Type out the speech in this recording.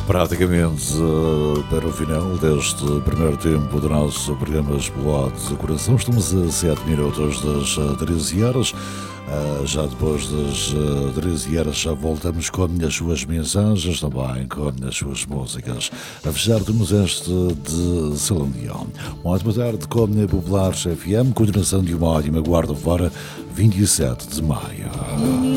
Praticamente para o final deste primeiro tempo do nosso programa Explode de Coração. Estamos a 7 minutos das 13 horas. Já depois das 13 horas já voltamos com as suas mensagens, também com as suas músicas. A fechar temos este de Celine Dion. Uma ótima tarde com a Populares FM, continuação de uma ótima guarda-fora, 27 de maio.